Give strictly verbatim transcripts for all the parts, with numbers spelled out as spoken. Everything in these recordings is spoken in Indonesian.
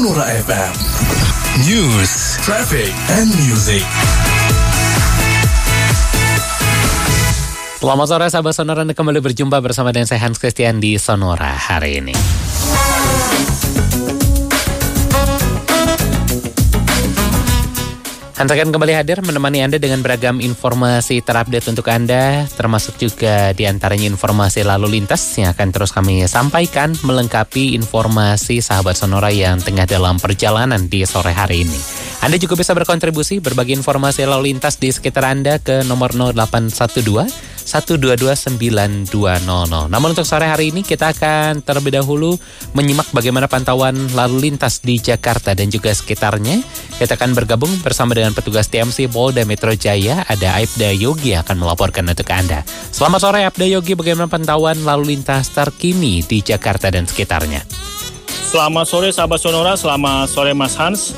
Sonora F M. News, traffic, and music. Selamat sore sahabat Sonora, Anda kembali berjumpa bersama dengan saya Hans Christian di Sonora hari ini. Hans akan kembali hadir menemani Anda dengan beragam informasi terupdate untuk Anda, termasuk juga diantaranya informasi lalu lintas yang akan terus kami sampaikan melengkapi informasi sahabat Sonora yang tengah dalam perjalanan di sore hari ini. Anda juga bisa berkontribusi berbagi informasi lalu lintas di sekitar Anda ke nomor nol delapan satu dua satu dua dua sembilan dua nol nol. Namun untuk sore hari ini kita akan terlebih dahulu menyimak bagaimana pantauan lalu lintas di Jakarta dan juga sekitarnya. Kita akan bergabung bersama dengan petugas T M C Polda Metro Jaya. Ada Aibda Yogi yang akan melaporkan untuk Anda. Selamat sore Aibda Yogi, bagaimana pantauan lalu lintas terkini di Jakarta dan sekitarnya? Selamat sore sahabat Sonora, selamat sore Mas Hans.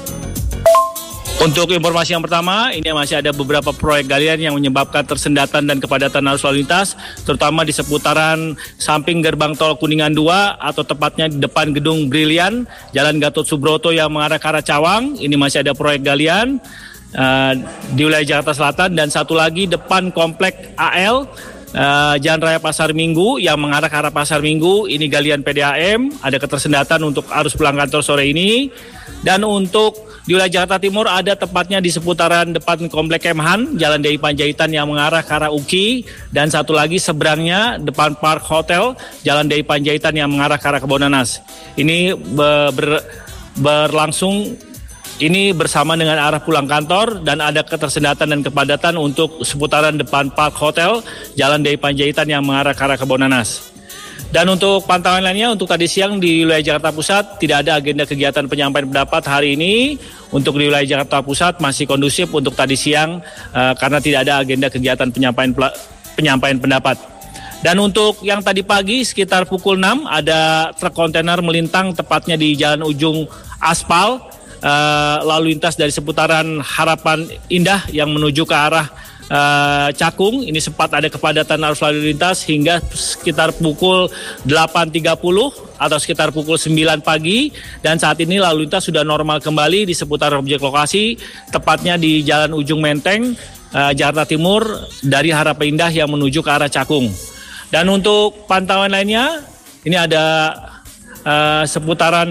Untuk informasi yang pertama, ini masih ada beberapa proyek galian yang menyebabkan tersendatan dan kepadatan arus lalu lintas, terutama di seputaran samping gerbang tol Kuningan dua atau tepatnya di depan gedung Brilian, Jalan Gatot Subroto yang mengarah ke arah Cawang. Ini masih ada proyek galian uh, di wilayah Jakarta Selatan, dan satu lagi depan komplek A L uh, Jalan Raya Pasar Minggu yang mengarah ke arah Pasar Minggu. Ini galian P D A M, ada ketersendatan untuk arus pulang kantor sore ini. Dan untuk di wilayah Jakarta Timur ada tepatnya di seputaran depan Komplek Kemhan, Jalan D I Panjaitan yang mengarah ke arah U K I, dan satu lagi seberangnya depan Park Hotel, Jalan D I Panjaitan yang mengarah ke arah Kebonanas. Ini ber, ber, berlangsung ini bersama dengan arah pulang kantor, dan ada ketersendatan dan kepadatan untuk seputaran depan Park Hotel, Jalan D I Panjaitan yang mengarah ke arah Kebonanas. Dan untuk pantauan lainnya, untuk tadi siang di wilayah Jakarta Pusat tidak ada agenda kegiatan penyampaian pendapat hari ini. Untuk di wilayah Jakarta Pusat masih kondusif untuk tadi siang uh, karena tidak ada agenda kegiatan penyampaian penyampaian pendapat. Dan untuk yang tadi pagi sekitar pukul enam ada truk kontainer melintang tepatnya di Jalan Ujung Aspal, uh, lalu lintas dari seputaran Harapan Indah yang menuju ke arah Uh, Cakung. Ini sempat ada kepadatan arus lalu lintas hingga sekitar pukul delapan tiga puluh atau sekitar pukul sembilan pagi, dan saat ini lalu lintas sudah normal kembali di seputar objek lokasi, tepatnya di Jalan Ujung Menteng, uh, Jakarta Timur dari Harapan Indah yang menuju ke arah Cakung. Dan untuk pantauan lainnya, ini ada uh, seputaran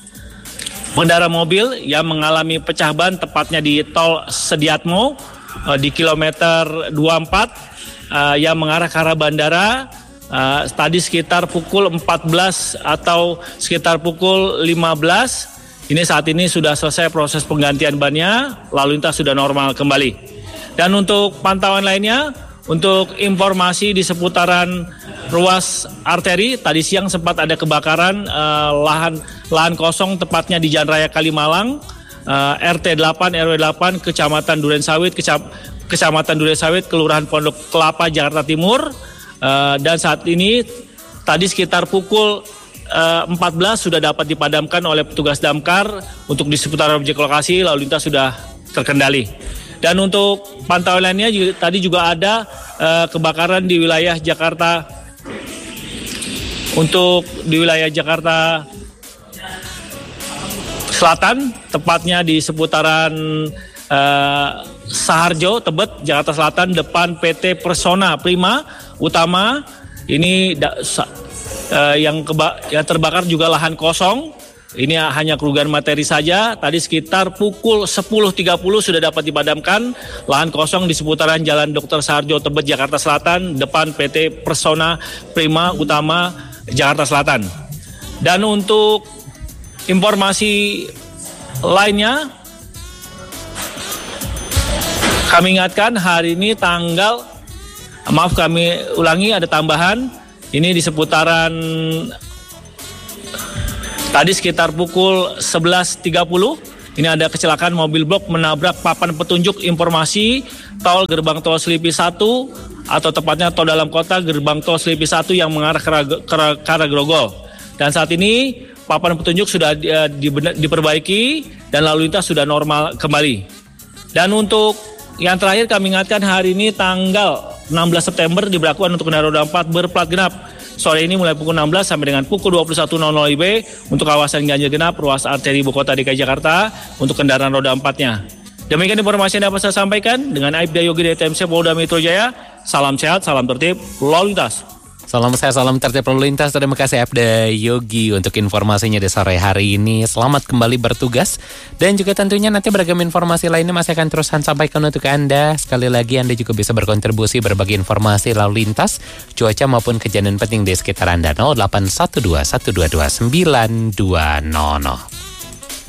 pengendara mobil yang mengalami pecah ban tepatnya di tol Sediatmo di kilometer dua puluh empat uh, yang mengarah ke arah bandara uh, tadi sekitar pukul empat belas atau sekitar pukul lima belas. Ini saat ini sudah selesai proses penggantian bannya, lalu lintas sudah normal kembali. Dan untuk pantauan lainnya, untuk informasi di seputaran ruas arteri, tadi siang sempat ada kebakaran uh, lahan lahan kosong tepatnya di Jalan Raya Kalimalang, Uh, R T delapan R W delapan Kecamatan Durensawit, Kecam, Kecamatan Durensawit, Kelurahan Pondok Kelapa, Jakarta Timur. Uh, dan saat ini tadi sekitar pukul uh, empat belas sudah dapat dipadamkan oleh petugas damkar. Untuk di seputar objek lokasi lalu lintas sudah terkendali. Dan untuk pantauan lainnya juga, tadi juga ada uh, kebakaran di wilayah Jakarta. Untuk di wilayah Jakarta Selatan, tepatnya di seputaran uh, Saharjo, Tebet, Jakarta Selatan, depan P T Persona Prima Utama. Ini da, uh, yang, keba, yang terbakar juga lahan kosong. Ini hanya kerugian materi saja. Tadi sekitar pukul sepuluh tiga puluh sudah dapat dipadamkan lahan kosong di seputaran Jalan Dokter Saharjo, Tebet, Jakarta Selatan, depan P T Persona Prima Utama, Jakarta Selatan. Dan untuk informasi lainnya, kami ingatkan hari ini tanggal, maaf kami ulangi ada tambahan, ini di seputaran tadi sekitar pukul sebelas tiga puluh, ini ada kecelakaan mobil blok menabrak papan petunjuk informasi tol gerbang tol Selipi satu atau tepatnya tol dalam kota gerbang tol Selipi satu yang mengarah ke arah Grogol. Dan saat ini papan petunjuk sudah uh, diperbaiki dan lalu lintas sudah normal kembali. Dan untuk yang terakhir kami ingatkan hari ini tanggal enam belas September diberlakukan untuk kendaraan roda empat berplat genap sore ini mulai pukul enam belas sampai dengan pukul dua puluh satu nol nol W I B untuk kawasan ganjil genap ruas arteri ibu kota D K Jakarta untuk kendaraan roda empatnya. Demikian informasi yang dapat saya sampaikan dengan Aibda Yogi dari T M C Polda Metro Jaya. Salam sehat, salam tertib, lalu lintas. Salam sehat, salam tertib lalu lintas. Terima kasih Aibda Yogi untuk informasinya di sore hari ini. Selamat kembali bertugas. Dan juga tentunya nanti beragam informasi lainnya masih akan terus sampaikan untuk Anda. Sekali lagi Anda juga bisa berkontribusi berbagi informasi lalu lintas, cuaca maupun kejadian penting di sekitar Anda. nol delapan satu dua satu dua dua sembilan dua nol nol.